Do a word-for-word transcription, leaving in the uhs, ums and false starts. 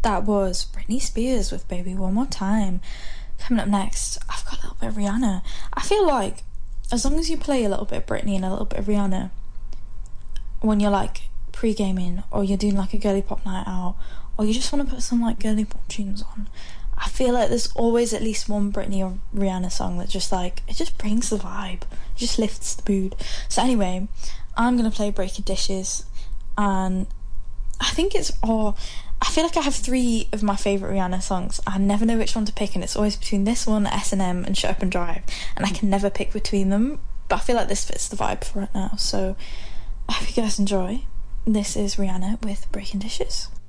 That was Britney Spears with Baby One More Time. Coming up next, I've got a little bit of Rihanna. I feel like as long as you play a little bit of Britney and a little bit of Rihanna when you're like pre-gaming, or you're doing like a girly pop night out, or you just want to put some like girly pop tunes on, I feel like there's always at least one Britney or Rihanna song that just like, it just brings the vibe, it just lifts the mood. So anyway, I'm gonna play Breaking Dishes, and I think it's all, I feel like I have three of my favourite Rihanna songs. I never know which one to pick, and it's always between this one, S and M, and Shut Up and Drive, and I can never pick between them, but I feel like this fits the vibe for right now. So I hope you guys enjoy. This is Rihanna with Breaking Dishes.